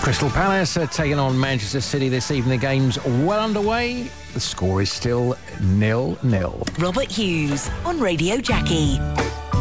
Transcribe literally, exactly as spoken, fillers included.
Crystal Palace are taking on Manchester City this evening. The game's well underway. The score is still nil nil. Robert Hughes on Radio Jackie.